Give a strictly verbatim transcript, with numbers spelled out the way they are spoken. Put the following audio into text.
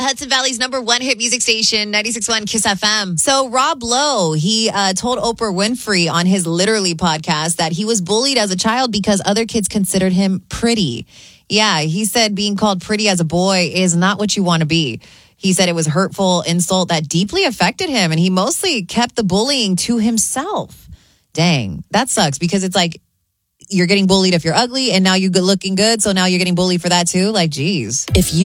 Hudson Valley's number one hit music station, ninety-six point one Kiss F M. So Rob Lowe, he uh, told Oprah Winfrey on his Literally podcast that he was bullied as a child because other kids considered him pretty. Yeah, he said being called pretty as a boy is not what you want to be. He said it was a hurtful insult that deeply affected him, and he mostly kept the bullying to himself. Dang, that sucks because it's like, you're getting bullied if you're ugly, and now you're good looking good, so now you're getting bullied for that too? Like, geez. If you